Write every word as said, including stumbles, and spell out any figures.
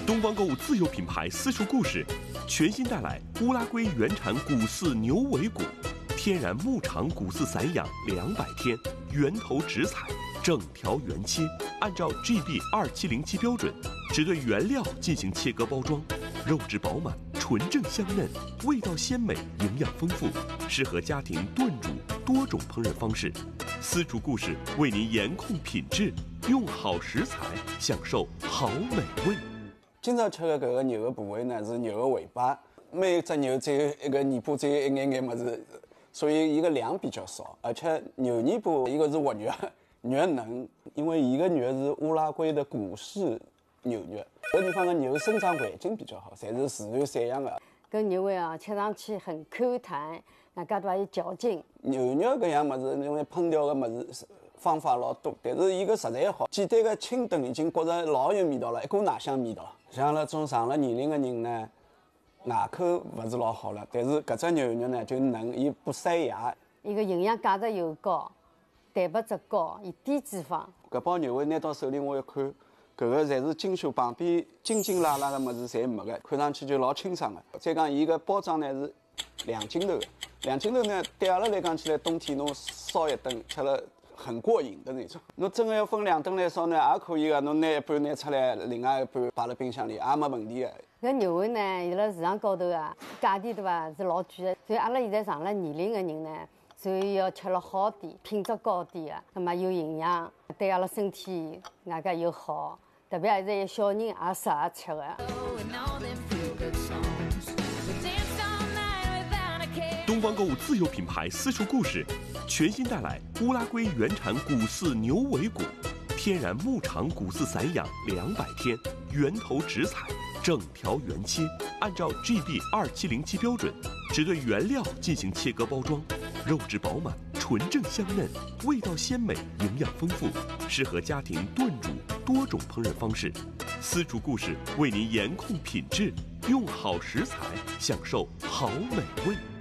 东方购物自有品牌私塾故事，全新带来乌拉圭原产古饲牛尾骨，天然牧场古饲散养两百天，源头直采，整条原切，按照 G B 二七零七标准，只对原料进行切割包装，肉质饱满，纯正香嫩，味道鲜美，营养丰富，适合家庭炖煮多种烹饪方式。私厨故事为您严控品质，用好食材，享受好美味。 今朝吃的搿个牛的部位呢，是牛的尾巴。每只牛只有一个尾巴，只有一眼眼么子，所以伊个量比较少。而且牛尾巴一个是活肉，肉嫩，因为伊个肉是乌拉圭的古饲牛肉，这地方的牛生长环境比较好，侪是自然散养的。 搿牛尾啊，吃上去很 Q 弹，外加都还有嚼劲。 牛肉搿样么子，因为烹调的么子方法老多，但是伊个食材好，简单的清炖已经觉着老有味道了，一股奶香味道。像那种上了年龄的人呢，牙口勿是老好了，但是搿只牛肉呢就嫩，伊不塞牙。 伊个营养价值又高，蛋白质高，伊低脂肪。 搿包牛尾拿到手里我一看，搿个侪是精修，旁边筋筋拉拉的物事侪没个，看上去就老清爽的。再讲伊个包装呢是两斤头的，两斤头呢对阿拉来讲起来，冬天侬烧一顿吃了很过瘾的那种。侬真的要分两顿来烧呢，也可以的。侬拿一半拿出来，另外一半摆辣冰箱里也没问题的。 搿牛尾呢，伊辣市场高头啊，价钿对伐是老贵的，所以阿拉现在上了年龄的人呢，所以要吃了好点，品质高点的，那么有营养，对阿拉身体外加又好，特别还是有小人也适合吃的。 东方购物自有品牌私厨故事，全新带来乌拉圭原产古饲牛尾骨，天然牧场古饲散养两百天，源头直采，整条原切，按照 G B 二七零七标准，只对原料进行切割包装，肉质饱满，纯正香嫩，味道鲜美，营养丰富，适合家庭炖煮多种烹饪方式。私厨故事为您严控品质，用好食材，享受好美味。